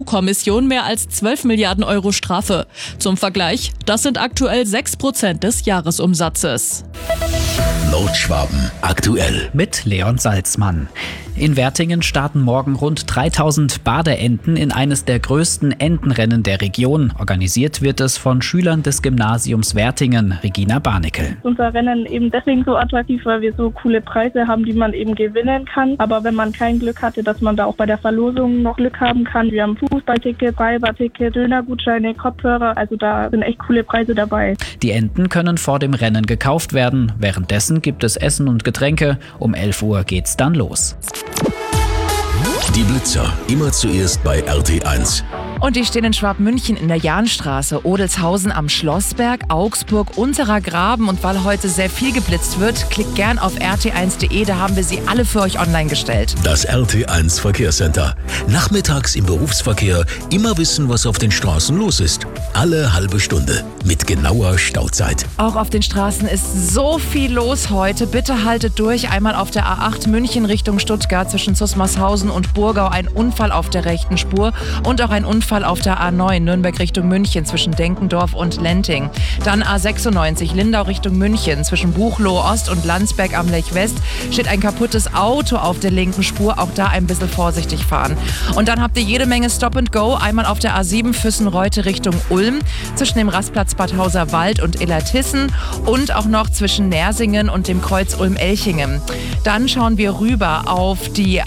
EU-Kommission mehr als 12 Milliarden Euro Strafe. Zum Vergleich, das sind aktuell 6% des Jahresumsatzes. Nordschwaben aktuell mit Leon Salzmann. In Wertingen starten morgen rund 3000 Badeenten in eines der größten Entenrennen der Region. Organisiert wird es von Schülern des Gymnasiums Wertingen. Regina Barnickel. Unser Rennen eben deswegen so attraktiv, weil wir so coole Preise haben, die man eben gewinnen kann. Aber wenn man kein Glück hatte, dass man da auch bei der Verlosung noch Glück haben kann. Wir haben Fußballticket, Freibadticket, Dönergutscheine, Kopfhörer. Also da sind echt coole Preise dabei. Die Enten können vor dem Rennen gekauft werden. Währenddessen gibt es Essen und Getränke. Um 11 Uhr geht's dann los. Die Blitzer, immer zuerst bei RT1. Und die stehen in Schwabmünchen in der Jahnstraße, Odelshausen am Schlossberg, Augsburg, Unterer Graben. Und weil heute sehr viel geblitzt wird, klickt gern auf rt1.de, da haben wir sie alle für euch online gestellt. Das RT1 Verkehrscenter. Nachmittags im Berufsverkehr immer wissen, was auf den Straßen los ist. Alle halbe Stunde mit genauer Stauzeit. Auch auf den Straßen ist so viel los heute. Bitte haltet durch. Einmal auf der A8 München Richtung Stuttgart zwischen Zusmarshausen und Burgau ein Unfall auf der rechten Spur und auch ein Unfall auf der A9 Nürnberg Richtung München zwischen Denkendorf und Lenting. Dann A96 Lindau Richtung München zwischen Buchloe Ost und Landsberg am Lech West steht ein kaputtes Auto auf der linken Spur. Auch da ein bisschen vorsichtig fahren. Und dann habt ihr jede Menge Stop and Go. Einmal auf der A7 Füssen-Reute Richtung Ulm zwischen dem Rastplatz Bad Hauser Wald und Illertissen und auch noch zwischen Nersingen und dem Kreuz Ulm-Elchingen. Dann schauen wir rüber auf die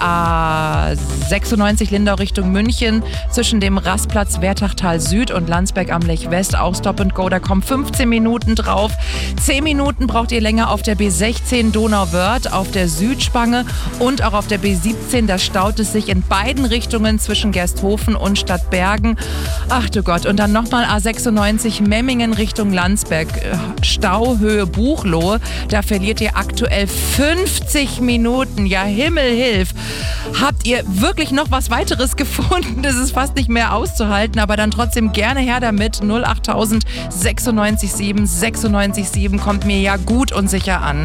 A96 Lindau Richtung München zwischen dem Rastplatz Wertachtal Süd und Landsberg am Lech West, auch Stop and Go, da kommen 15 Minuten drauf. 10 Minuten braucht ihr länger auf der B16 Donauwörth, auf der Südspange und auch auf der B17, da staut es sich in beiden Richtungen zwischen Gersthofen und Stadtbergen. Ach du Gott, und dann nochmal A96 Memmingen Richtung Landsberg, Stauhöhe Buchloe, da verliert ihr aktuell 50 Minuten. Ja, Himmel hilf. Habt ihr wirklich noch was weiteres gefunden? Das ist fast nicht mehr auszuhalten, aber dann trotzdem gerne her damit. 08000 96 7 96 7 kommt mir ja gut und sicher an.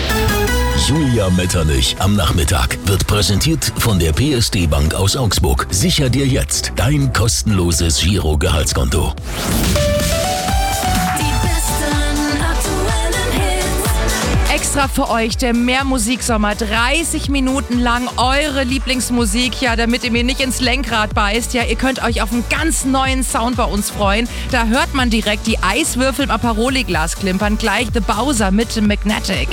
Julia Metternich am Nachmittag wird präsentiert von der PSD Bank aus Augsburg. Sicher dir jetzt dein kostenloses Giro-Gehaltskonto. Extra für euch der Mehrmusiksommer. 30 Minuten lang eure Lieblingsmusik, ja, damit ihr mir nicht ins Lenkrad beißt. Ja, ihr könnt euch auf einen ganz neuen Sound bei uns freuen. Da hört man direkt die Eiswürfel im Aparoli-Glas klimpern. Gleich The Bowser mit Magnetic.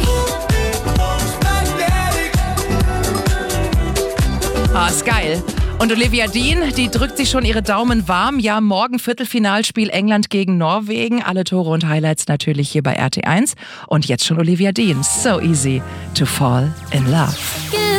Ah, ist geil. Und Olivia Dean, die drückt sich schon ihre Daumen warm. Ja, morgen Viertelfinalspiel England gegen Norwegen. Alle Tore und Highlights natürlich hier bei RT1. Und jetzt schon Olivia Dean. So easy to fall in love.